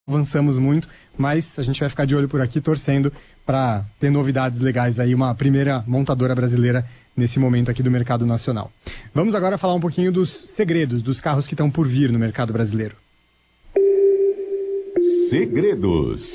avançamos muito, mas a gente vai ficar de olho por aqui, torcendo para ter novidades legais aí, uma primeira montadora brasileira nesse momento aqui do mercado nacional. Vamos agora falar um pouquinho dos segredos dos carros que estão por vir no mercado brasileiro. Segredos.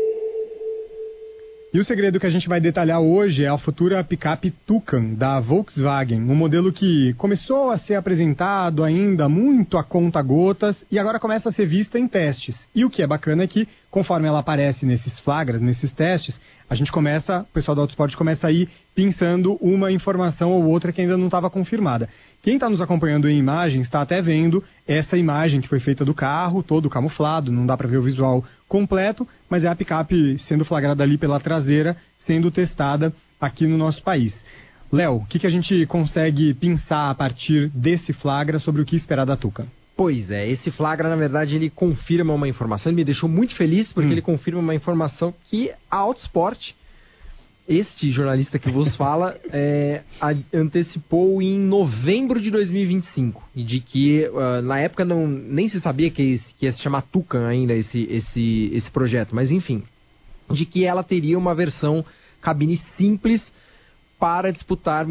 E o segredo que a gente vai detalhar hoje é a futura picape Tucano, da Volkswagen, um modelo que começou a ser apresentado ainda muito a conta-gotas e agora começa a ser vista em testes. E o que é bacana é que, conforme ela aparece nesses flagras, nesses testes, o pessoal do Autosport começa a ir pensando uma informação ou outra que ainda não estava confirmada. Quem está nos acompanhando em imagens está até vendo essa imagem que foi feita do carro, todo camuflado, não dá para ver o visual completo, mas é a picape sendo flagrada ali pela traseira, sendo testada aqui no nosso país. Léo, o que a gente consegue pensar a partir desse flagra sobre o que esperar da Tucano? Pois é, esse flagra, na verdade, ele confirma uma informação, ele me deixou muito feliz porque ele confirma uma informação que a Autosport, este jornalista que vos fala, antecipou em novembro de 2025, e de que na época nem se sabia que ia se chamar Tucano ainda esse projeto, mas enfim, de que ela teria uma versão cabine simples para disputar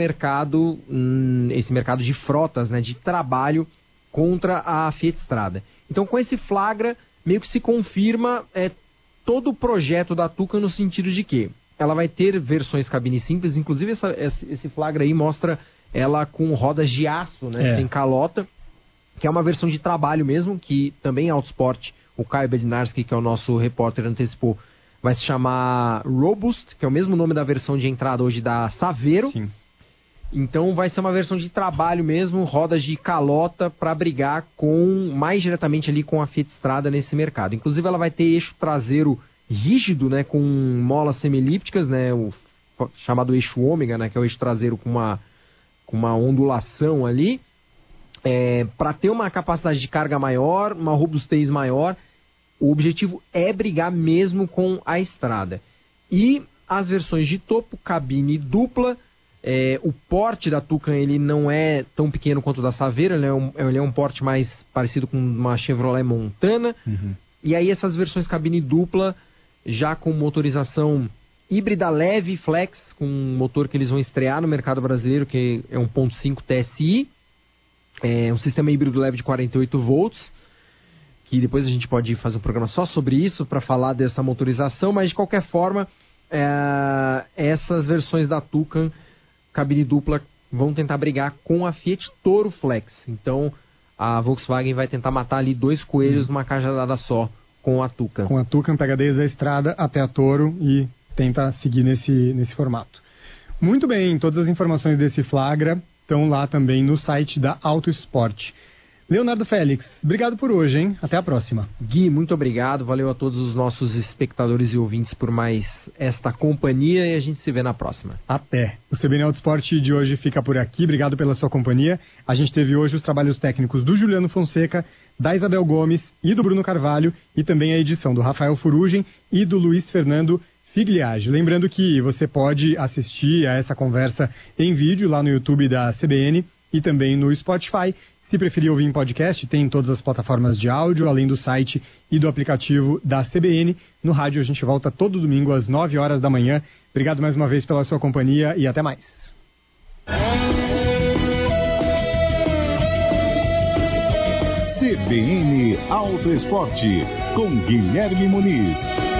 esse mercado de frotas, né, de trabalho, contra a Fiat Strada. Então, com esse flagra, meio que se confirma todo o projeto da Tucano no sentido de que ela vai ter versões cabine simples, inclusive esse flagra aí mostra ela com rodas de aço, né, sem calota, que é uma versão de trabalho mesmo, que também a Autosport, o Caio Bednarski, que é o nosso repórter, antecipou, vai se chamar Robust, que é o mesmo nome da versão de entrada hoje da Saveiro. Sim. Então vai ser uma versão de trabalho mesmo, rodas de calota para brigar mais diretamente ali com a Fiat Strada nesse mercado. Inclusive ela vai ter eixo traseiro rígido, né, com molas semi-elípticas, né, o chamado eixo ômega, né, que é o eixo traseiro com uma ondulação ali, para ter uma capacidade de carga maior, uma robustez maior. O objetivo é brigar mesmo com a Strada. E as versões de topo, cabine dupla. O porte da Tucano ele não é tão pequeno quanto o da Saveiro, ele é um porte mais parecido com uma Chevrolet Montana. E aí essas versões cabine dupla, já com motorização híbrida leve flex, com um motor que eles vão estrear no mercado brasileiro, que é 1.5 TSI, um sistema híbrido leve de 48 volts, que depois a gente pode fazer um programa só sobre isso, para falar dessa motorização, mas de qualquer forma, essas versões da Tucano cabine dupla vão tentar brigar com a Fiat Toro Flex. Então a Volkswagen vai tentar matar ali dois coelhos numa cajadada só com a Tucano. Com a Tucano pega desde a Estrada até a Toro e tenta seguir nesse formato. Muito bem, todas as informações desse flagra estão lá também no site da Autosport. Leonardo Félix, obrigado por hoje, hein? Até a próxima. Gui, muito obrigado. Valeu a todos os nossos espectadores e ouvintes por mais esta companhia e a gente se vê na próxima. Até. O CBN Autosport de hoje fica por aqui. Obrigado pela sua companhia. A gente teve hoje os trabalhos técnicos do Juliano Fonseca, da Isabel Gomes e do Bruno Carvalho e também a edição do Rafael Furugem e do Luiz Fernando Figliage. Lembrando que você pode assistir a essa conversa em vídeo lá no YouTube da CBN e também no Spotify. Se preferir ouvir em podcast, tem em todas as plataformas de áudio, além do site e do aplicativo da CBN. No rádio a gente volta todo domingo às 9 horas da manhã. Obrigado mais uma vez pela sua companhia e até mais. CBN Autoesporte com Guilherme Muniz.